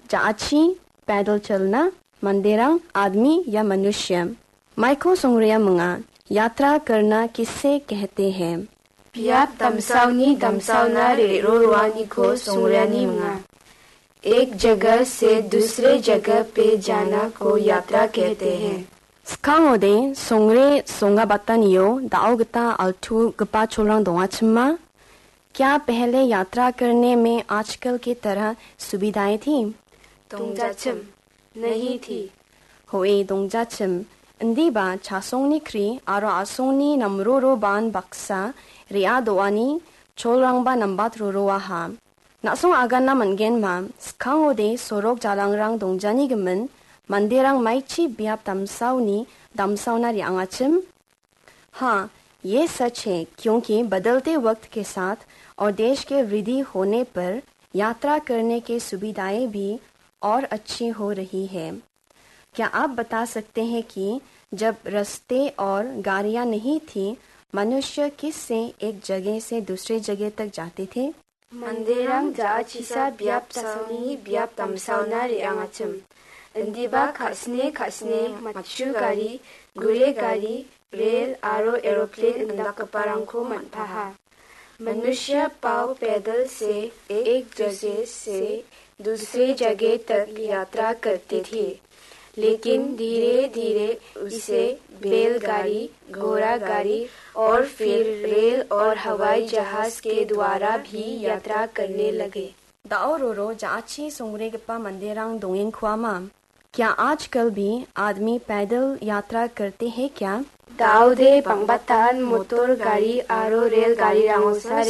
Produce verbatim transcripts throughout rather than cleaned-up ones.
जाची पैदल चलना मंदिरंग आदमी या मनुष्य माइको सोंगरिया मंगा यात्रा करना किससे कहते हैं बियाप दमसावनी दमसावना रेरो रुआनी को सोंगरियानी मंगा एक जगह से दूसरे जगह पे जाना को यात्रा कहते हैं स्कांगोदे सोंगरे सोंगा बतानियो दाओगता अल्टू गपा छोलंग दोंगाचमा क्या पहले यात्रा करने में आजकल की तरह सुविधाएं थी दोंजाचम नहीं थी होए दोंजाचम इंदीबा छासोंगनी क्री आरो आसोंगनी नमरोरो बान बक्सा रिया दोआनी छोलरंगबा नंबात रोरोवाहा नासों आगाना मनगेन मा स्कांगोदे सोरोक जालांगरांग दोंजानी गमन मंदिरंग माइची बियाप दमसावनी दमसावना रियांगाचिम हाँ ये सच है क्योंकि बदलते वक्त के साथ और देश के वृद्धि होने पर यात्रा करने की सुविधाएं भी और अच्छी हो रही है क्या आप बता सकते हैं कि जब रास्ते और गाड़ियां नहीं थी मनुष्य किस से एक जगह से दूसरे जगह तक जाते थे मंदिरंग जाचिसा बियाप सावनी बियाप दमसावना रियांगाचिम इंदिबा खासने खासने मच्छु गाड़ी गुरे गाड़ी रेल आरो एरोप्लेन इंदाकपारंको मनपाहा मनुष्य पाव पैदल से एक जगह से दूसरे जगह तक यात्रा करते थे लेकिन धीरे धीरे उसे बैलगाड़ी घोड़ा गाड़ी और फिर रेल और हवाई जहाज के द्वारा भी यात्रा करने लगे दाओरोरो जाची सोंगरे गप्पा मंदिरंग दोंगिन खुआमा क्या आजकल भी आदमी पैदल यात्रा करते हैं क्या दाऊदे पंगबातान मोटर गाड़ी आरो रेल गाड़ी रांगोसा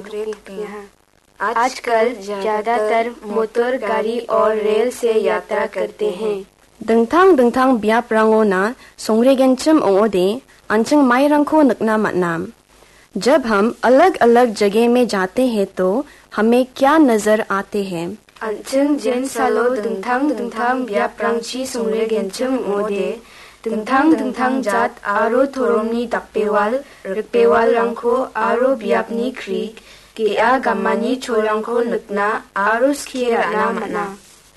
आजकल ज्यादातर मोटर गाड़ी और रेल से यात्रा करते हैं दंथांग दंथांग बियाप रंगोना सोंगरेगेंचम ओदे अंचंग माइरंगको नकना मतनाम जब हम अलग अलग जगह में जाते हैं तो हमें क्या नजर आते हैं अंचंग जेन सालो दंथांग दंथांग बियाप रंगची सोंगरेगेंचम ओदे दंथांग दंथांग जात आरो थोरोमनी तकपेवाल रकपेवाल रंगको आरो बियापनी क्रीक के आ गमानी छोरंगको नकना आरो स्किराना मना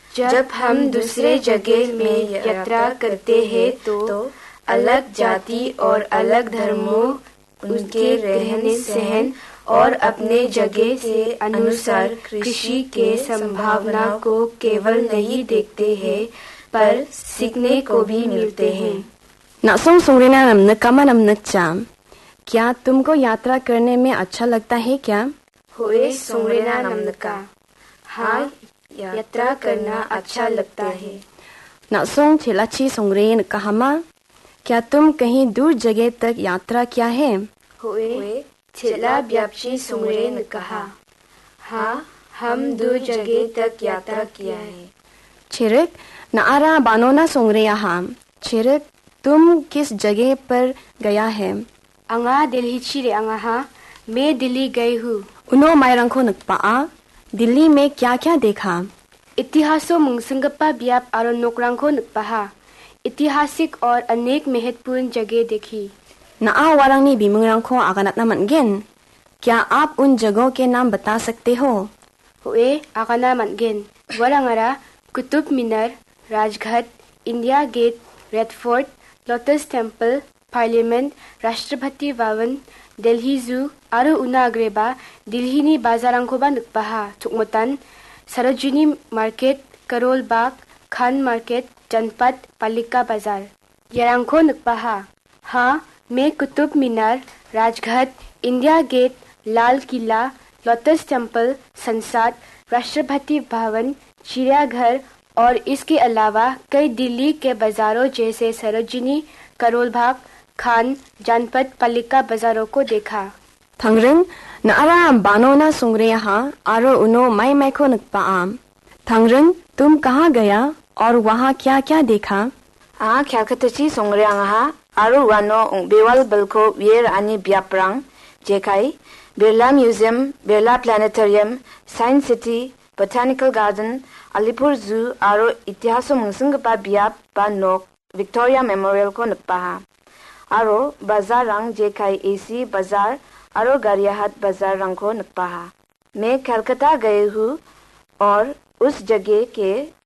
जब हम दूसरे जगह में यात्रा करते हैं तो, तो अलग जाति और अलग धर्मों उनके रहने सहन और अपने जगह से अनुसार कृषि के संभावना को केवल नहीं देखते हैं पर सीखने को भी मिलते हैं नासों सोंगरेना नमन कमा नमनचा क्या तुमको यात्रा करने में अच्छा लगता है क्या होए सोंगरेना नमनका हाँ यात्रा करना अच्छा लगता है नासों छिलाची सोंगरेन कहामा क्या तुम कहीं दूर जगह तक यात्रा किया है होए छिला ब्यापची सोंगरेन कहा हाँ हम दूर जगह तक यात्रा किया है छिरक नारा बानोना सोंगरे यहाँ छिरक तुम किस जगह पर गया है अंगा दिल्ली छिरे अंगा हाँ मैं दिल्ली गई हूँ उनो मायरंको नकपा दिल्ली में क्या क्या देखा इतिहासो मुंगसंगप्पा बियाप आरो नोकरांको नकपा ऐतिहासिक और अनेक महत्वपूर्ण जगह देखी ना वारंगनी बिमुंगरांको आगानतना मनगेन क्या आप उन जगहों के नाम बता सकते हो होए आगाना मनगेन वरंगरा Qutub Minar Rajghat India gate red fort lotus temple parliament Rashtrapati Bhavan Delhi जू आरो उनाग्रेबा दिल्लीनी बाजारांकोबा नकपाहा थुकमतान सरोजिनी मार्केट करोल बाग खान मार्केट जनपद पालिका बाजार यारांको नकपाहा हाँ मैं Qutub Minar Rajghat India gate Lal Qila lotus temple संसद राष्ट्रपति भवन चिड़ियाघर और इसके अलावा कई दिल्ली के बाजारों जैसे सरोजिनी करोल बाग खान जनपद पालिका बाजारों को देखा थंगरंग नारा बानोना सोंगरे यहाँ आरो उनो माई माई को नकपा आम थंगरंग तुम कहाँ गया और वहाँ क्या क्या देखा आ ख्यालकतची सोंगरे यहाँ आरो वानो बेवाल बलको वेर आनी ब्यापरांग जेकाई Birla museum Birla planetarium science city botanical garden Alipur जू आरो इतिहासो मुंगसंगपा बियाप बा नोक विक्टोरिया मेमोरियल को नकपा आरो बाजार रंग जेकाई एसी बाजार आरो गारियाहाट बाजार रंग को नकपा मैं कलकत्ता गई हूँ और उस जगह के